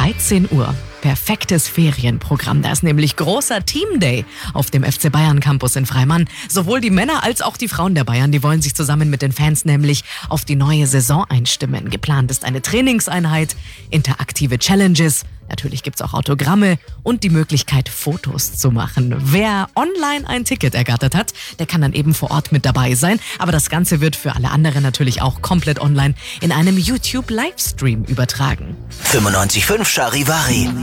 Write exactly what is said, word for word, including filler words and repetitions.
dreizehn Uhr. Perfektes Ferienprogramm. Da ist nämlich großer Team Day auf dem F C Bayern Campus in Freimann. Sowohl die Männer als auch die Frauen der Bayern, die wollen sich zusammen mit den Fans nämlich auf die neue Saison einstimmen. Geplant ist eine Trainingseinheit, interaktive Challenges. Natürlich gibt's auch Autogramme und die Möglichkeit, Fotos zu machen. Wer online ein Ticket ergattert hat, der kann dann eben vor Ort mit dabei sein. Aber das Ganze wird für alle anderen natürlich auch komplett online in einem YouTube-Livestream übertragen. fünfundneunzig Komma fünf Charivari.